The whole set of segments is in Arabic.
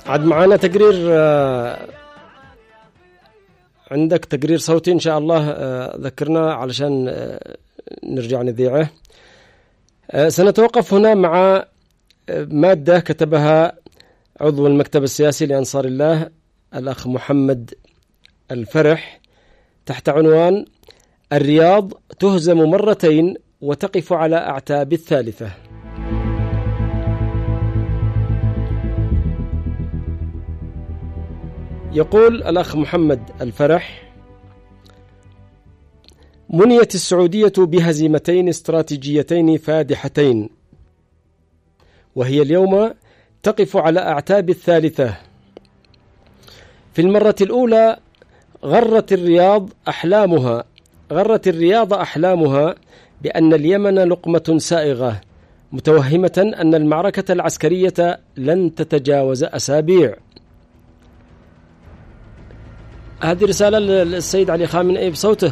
عاد معانا تقرير، عندك تقرير صوتي إن شاء الله ذكرنا علشان نرجع نذيعه. سنتوقف هنا مع مادة كتبها عضو المكتب السياسي لأنصار الله الأخ محمد الفرح تحت عنوان الرياض تهزم مرتين وتقف على أعتاب الثالثة. يقول الأخ محمد الفرح: منيت السعودية بهزيمتين استراتيجيتين فادحتين، وهي اليوم تقف على أعتاب الثالثة. في المرة الأولى غرت الرياض أحلامها بأن اليمن لقمة سائغة، متوهمة أن المعركة العسكرية لن تتجاوز أسابيع. هذه رسالة للسيد علي خامنئي بصوته.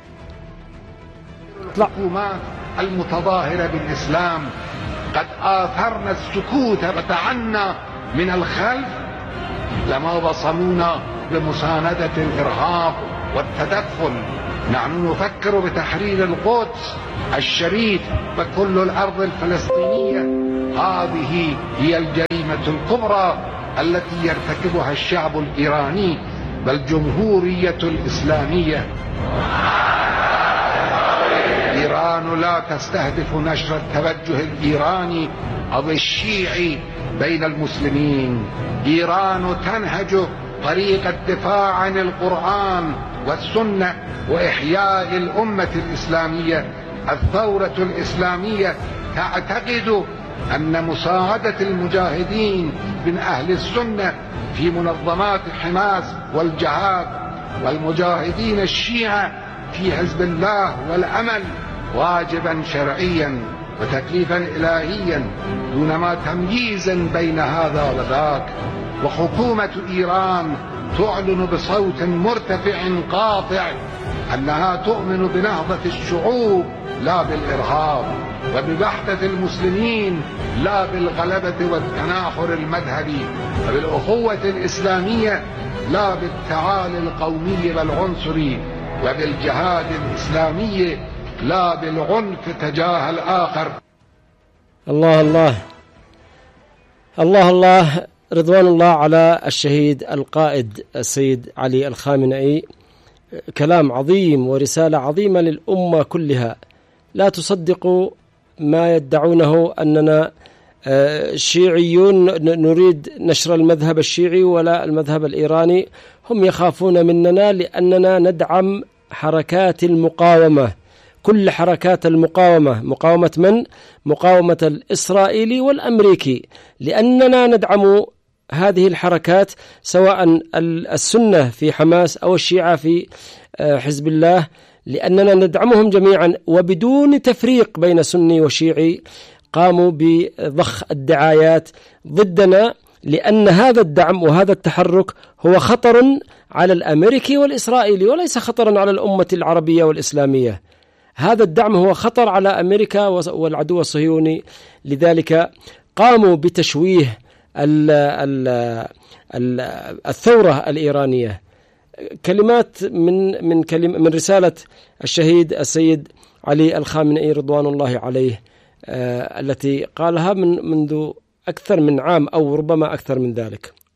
الحكومات المتظاهرة بالإسلام قد آثرنا السكوت وتعنا من الخلف لما بصمونا بمساندة الإرهاب والتدخل. نحن نفكر بتحرير القدس الشريف وكل الأرض الفلسطينية. هذه هي الجريمة الكبرى التي يرتكبها الشعب الإيراني والجمهورية الإسلامية. إيران لا تستهدف نشر التوجه الإيراني أو الشيعي بين المسلمين. إيران تنهج طريق الدفاع عن القرآن والسنة وإحياء الأمة الإسلامية. الثورة الإسلامية تعتقد أن مساعدة المجاهدين من أهل السنة في منظمات حماس والجهاد والمجاهدين الشيعة في حزب الله والأمل واجبا شرعيا وتكليفا إلهيا دونما تمييزا بين هذا وذاك. وحكومة إيران تعلن بصوت مرتفع قاطع أنها تؤمن بنهضة الشعوب لا بالإرهاب، وبوحدة المسلمين لا بالغلبة والتناحر المذهبي، وبالأخوة الإسلامية لا بالتعالي القومي والعنصري، وبالجهاد الإسلامي لا بالعنف تجاه الآخر. الله الله الله الله، رضوان الله على الشهيد القائد السيد علي الخامنئي. كلام عظيم ورسالة عظيمة للأمة كلها. لا تصدقوا ما يدعونه أننا شيعيون نريد نشر المذهب الشيعي ولا المذهب الإيراني. هم يخافون مننا لأننا ندعم حركات المقاومة، كل حركات المقاومة. مقاومة من؟ مقاومة الإسرائيلي والأمريكي، لأننا ندعم هذه الحركات سواء السنة في حماس أو الشيعة في حزب الله، لأننا ندعمهم جميعا وبدون تفريق بين سني وشيعي. قاموا بضخ الدعايات ضدنا لأن هذا الدعم وهذا التحرك هو خطر على الأمريكي والإسرائيلي وليس خطرا على الأمة العربية والإسلامية. هذا الدعم هو خطر على أمريكا والعدو الصهيوني. لذلك قاموا بتشويه الثورة الإيرانية. كلمات من رسالة الشهيد السيد علي الخامنئي رضوان الله عليه، التي قالها منذ أكثر من عام أو ربما أكثر من ذلك.